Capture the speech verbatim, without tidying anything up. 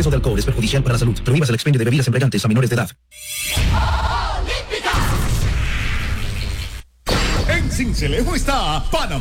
exceso de alcohol es perjudicial para la salud. Prohíbas el expendio de bebidas embriagantes a menores de edad. En Sincelejo está Panamá